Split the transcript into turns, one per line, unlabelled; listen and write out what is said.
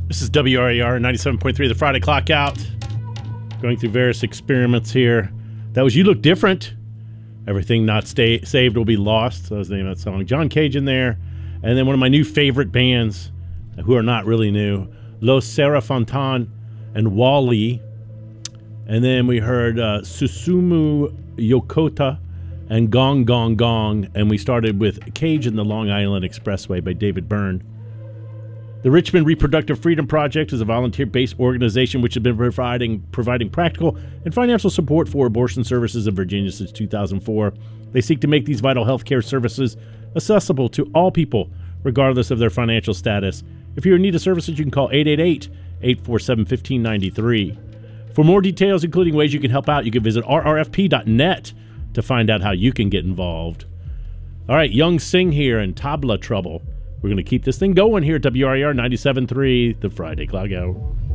This is WRAR 97.3, the Friday Clock Out. Going through various experiments here. That was You Look Different. Everything Not Saved Will Be Lost. That was the name of that song. John Cage in there. And then one of my new favorite bands, who are not really new, Los Serafontan and Wally. And then we heard Susumu Yokota and Gong Gong Gong. And we started with Cage and the Long Island Expressway by David Byrne. The Richmond Reproductive Freedom Project is a volunteer-based organization which has been providing practical and financial support for abortion services in Virginia since 2004. They seek to make these vital health care services accessible to all people, regardless of their financial status. If you're in need of services, you can call 888-847-1593. For more details, including ways you can help out, you can visit rrfp.net to find out how you can get involved. All right, Young Sing here and Tabla Trouble. We're going to keep this thing going here at WRAR 97.3, the Friday Clock Out.